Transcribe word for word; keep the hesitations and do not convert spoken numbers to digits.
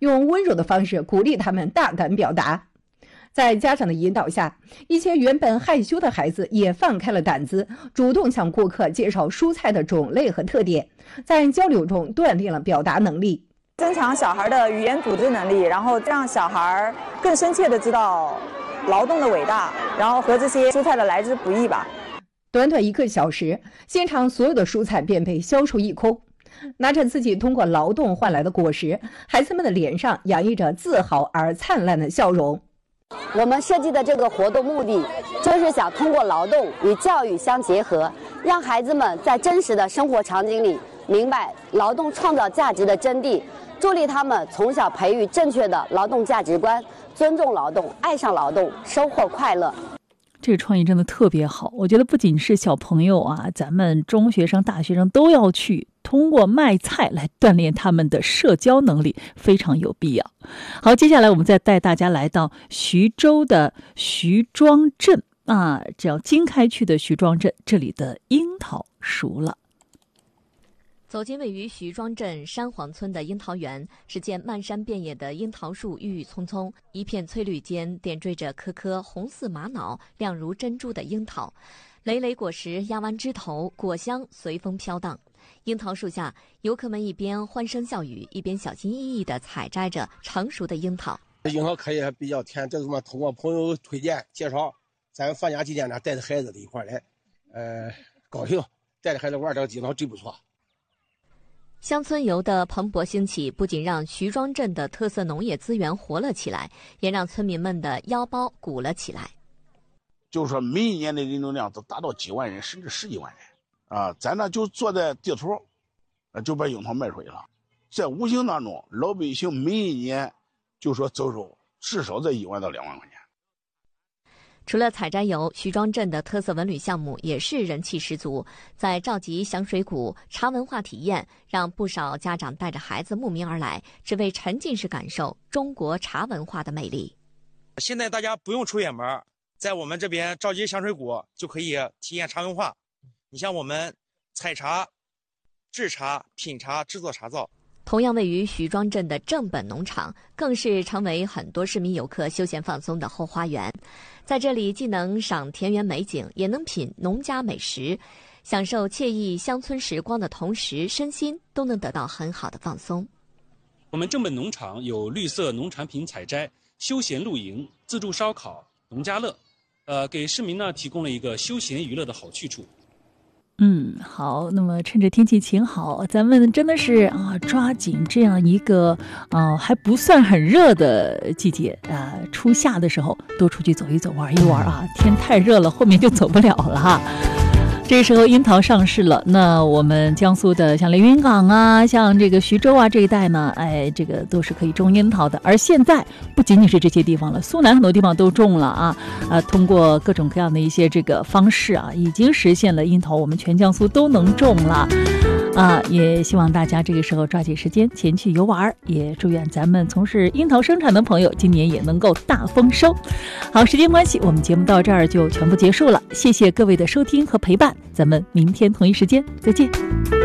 用温柔的方式鼓励他们大胆表达。在家长的引导下，一些原本害羞的孩子也放开了胆子，主动向顾客介绍蔬菜的种类和特点，在交流中锻炼了表达能力， 增强小孩的语言组织能力，然后让小孩更深切地知道劳动的伟大，然后和这些蔬菜的来之不易吧。 短短一个小时，现场所有的蔬菜便被销售一空。拿着自己通过劳动换来的果实，孩子们的脸上洋溢着自豪而灿烂的笑容。 我们设计的这个活动目的，就是想通过劳动与教育相结合，让孩子们在真实的生活场景里明白劳动创造价值的真谛，助力他们从小培育正确的劳动价值观，尊重劳动，爱上劳动，收获快乐。 这个创意真的特别好，我觉得不仅是小朋友啊，咱们中学生、大学生都要去通过卖菜来锻炼他们的社交能力，非常有必要。好，接下来我们再带大家来到徐州的徐庄镇啊，叫经开区的徐庄镇，这里的樱桃熟了。 走进位于徐庄镇山黄村的樱桃园，只见漫山遍野的樱桃树郁郁葱葱，一片翠绿间点缀着颗颗红似玛瑙、亮如珍珠的樱桃，累累果实压弯枝头，果香随风飘荡。樱桃树下，游客们一边欢声笑语，一边小心翼翼地采摘着成熟的樱桃。 樱桃可以还比较甜，这是我通过朋友推荐介绍，咱放假期间呢带着孩子的一块来，呃，高兴，带着孩子玩这个樱桃真不错。 乡村游的蓬勃兴起，不仅让徐庄镇的特色农业资源活了起来，也让村民们的腰包鼓了起来。 就是说，每一年的人流量都达到几万人，甚至十几万人啊！咱呢就坐在地头，就把樱桃卖出去了。在无形当中，老百姓每一年就说走手至少在一万到两万块钱。 除了采摘游，徐庄镇的特色文旅项目也是人气十足。在召集响水谷茶文化体验，让不少家长带着孩子慕名而来，只为沉浸式感受中国茶文化的魅力。 现在大家不用出远门，在我们这边召集响水谷就可以体验茶文化。你像我们采茶、制茶、品茶、制作茶皂。 同样位于徐庄镇的正本农场，更是成为很多市民游客休闲放松的后花园。在这里，既能赏田园美景，也能品农家美食，享受惬意乡村时光的同时，身心都能得到很好的放松。 我们正本农场有绿色农产品采摘、休闲露营、自助烧烤、农家乐，呃，给市民呢提供了一个休闲娱乐的好去处。 嗯，好，那么趁着天气晴好，咱们真的是啊，抓紧这样一个啊还不算很热的季节啊，初夏的时候多出去走一走、玩一玩啊。天太热了，后面就走不了了哈。这时候樱桃上市了，那我们江苏的像连云港啊，像这个徐州啊这一带呢，哎，这个都是可以种樱桃的。而现在不仅仅是这些地方了，苏南很多地方都种了啊，啊，通过各种各样的一些这个方式啊，已经实现了樱桃我们全江苏都能种了。啊，也希望大家这个时候抓紧时间前去游玩，也祝愿咱们从事樱桃生产的朋友今年也能够大丰收。好，时间关系，我们节目到这儿就全部结束了，谢谢各位的收听和陪伴，咱们明天同一时间再见。